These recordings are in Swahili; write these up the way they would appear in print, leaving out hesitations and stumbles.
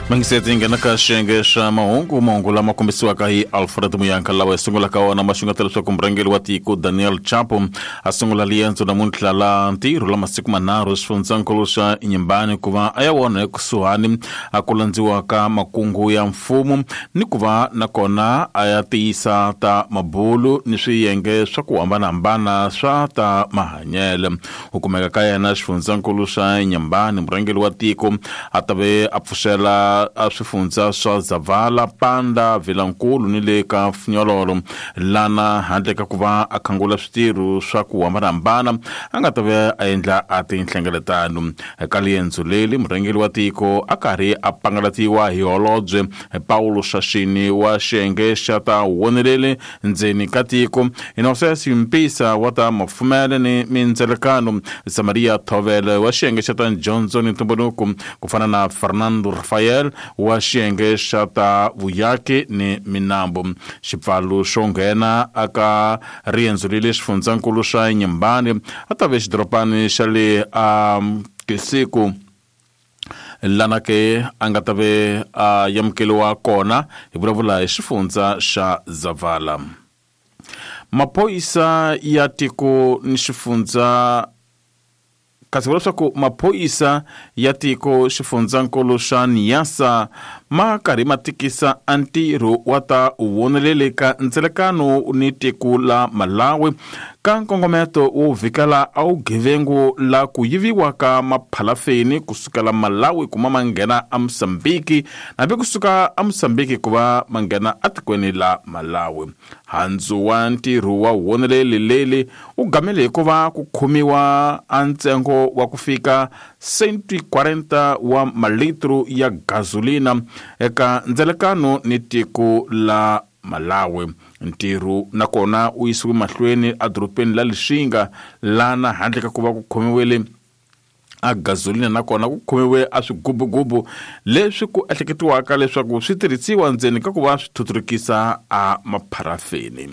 Mangisetinga na kashengesha mahungu lama kumbisiwaka hi Alfred Muyanka lawa sungula kawa na mashungatelo sa kumbrangeli watiku Daniel Chapo asungula lienzo na muntla la ntiru lama siku manaro sfunzankolusha inyambani kuva ayawone kusuhani akulanziwa ka makungu ya mfumu ni kuva na kona ayatiisa ta mabulu ni swiyenge swa kuambana swa ta mahanyele hukumeka kaya na sfunzankolusha inyambani mbrangeli watiku atabe apfushela swifunza swa Zavala Panda Vilankulu ni le ka Funyololo lana handle ka kuva akhangula switiru swa kuhambanahambana a nga ta ve a endla a tinhlengeletano eka liendzo leli murhangeri wa tiko a karhi a pangalatiwa hi Holobye Paulo Shashini wa xiyenge xa ta huwoneleli ndzeni ka tiko Inosesi Mpisa wa ta mafumele ni mindzelekano Samaria Thovele wa xiyenge xa ta Johnson Ntumbuluko ku fana na Fernando Rafael wa xiyenge xa ta Vuyaki ni Minambo xipfalo xo nghena aka riendzo leli xifundzakulu xa Nyembani a ta ve xidorobani xa le Kisiku lana ke a nga ta ve yamukeliwa kona hi vulavula hi xifundza xa Zavala. Maphoyisa ya tiko ni xifundza kasi vula swaku maphoyisa ya tiko xifundzakulu xa Niassa ma karhi ma tikisa antirho wa ta huwoneleli ka ndzelekano ni tiko la Malawi ka nkongometo wo vikala a vugevengu la ku yiviwa ka maphalafeni kusukela Malawi kuma manghena a Mosambiki nabe kusuka a Mosambiki kuva manghena a tikweni la Malawi. Handzu wa ntirho wa huwoneleli leli u gamele hikuva ku khomiwa a ntsengo wa ku fika 140 wa malitro ya gasolina eka ndzelekano ni tiko la Malawi. Ntirho nakona u yisiwe mahlweni a dorobeni la Lixinga lana handle ka kuva ku khomiwele a gasolina nakona ku khomiwe a swigubugubu leswi ku ehleketiwaka leswaku swi tirhisiwa ndzeni ka kuva swi thuthurikisa a mapharafeni.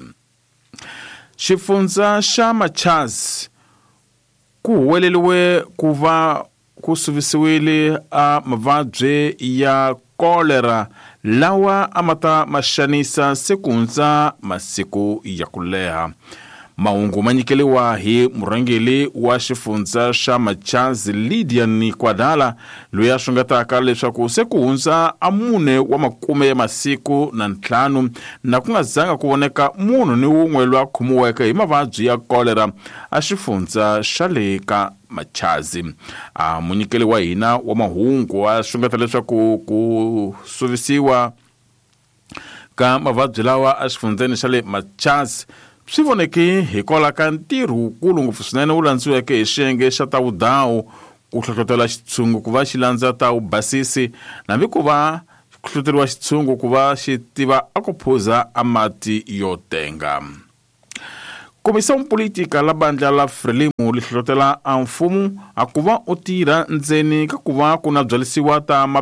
Xifundza xa Machazi ku huweleliwe ku va ku suvisiwile a mavabyi ya kolera lawa a ma ta maxanisa sekundza masiku ya ku leha. Mahungu ma nyikeliwa hi murhangeli wa xifundza xa Machazi Lydia Nikwadala loyi a xungetaka leswaku se ku hundza a mune wa makume ya masiku na ntlhanu na ku nga zanga ku voneka munhu ni wun'we loyi a khomiweke hi mavabyi ya kolera a xifundza xa le ka Machazi. Munyikeli wa hina wa mahungu a xungeta leswaku ku suvisiwa ka mavabyi lawa a xifundzeni xa le Machazi swi voneke hi kola ka ntirho wukulu ngopfu swinene wu landziweke hi xiyenge xa ta vudawu ku hlohlotela xitshungu ku va xi landza ta vubasisi nambi ku va ku hlohloteriwa xitshungu ku va xi tiva a ku phuza a mati yo tenga. Komisiyo politika la bandla la Frelimo li hlohlotela a mfumu a ku va u tirha ndzeni ka ku va ku na byalisiwa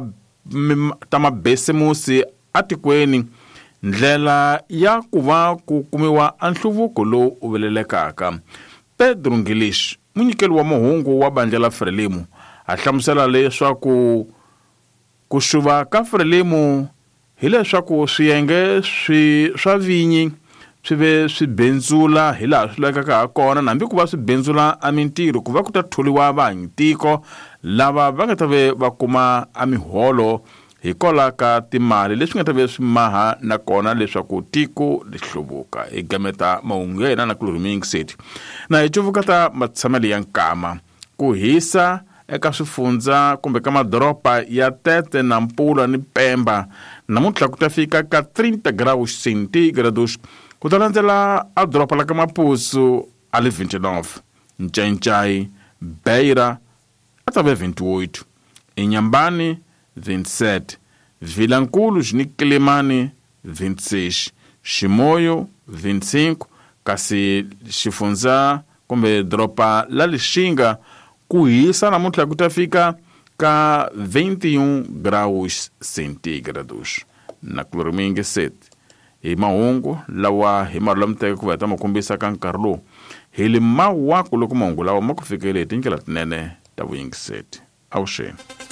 ta mabesimusi a tikweni ndlela ya ku va ku kumiwa a nhluvuko lowu u velelekaka. Pedro Ngilish munyikeli wa mahungu wa bandla la Frelimo a hlamusela leswaku ku xuva ka Frelimo hi leswaku swiyenge swa vinyi swi ve swi benzula hi laha swi lavekaka ha kona nambi ku va swi benzula a mintirho ku va ku ta tholiwa vahanyitiko lava va nga ta ve va kuma a miholo hi kola ka timali leswi nga ta ve swi maha na kona leswaku tiko li hluvuka. Hi gameta mahungu ya hina na Kuluruming City na hi cuvuka ta matshamelo ya nkama ku hisa eka swifundza kumbe ka madoropa ya Tete na Mpula ni Pemba namuntlha ku ta fika ka 30 graus centigrados ku ta landzela a doropa la ka Mapuzu a le 29, Ncaincai Beira a ta ve 28, Inyambani 27, Vilankulu ni Kilimani 26, Shimoyo 25, kasi xifundza kumbe doropa la Lixinga ku hisa namuntlha ku ta fika ka 21 graus centigrados. Na Kuluruming City hi mahungu lawa hi malulamteka ku va ta makombisa ka nkarhi lowu hi le mawaka loko mahungu lawa ma ku fikele hi tindlela tinene ta vuyingiseti. Awuxeni.